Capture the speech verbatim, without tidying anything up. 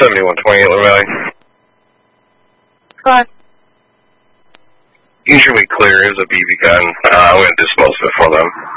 seventy-one twenty-eight, Little Valley. Go ahead. Use your week clear. It was a B B gun. Uh, I'm going to dispose of it for them.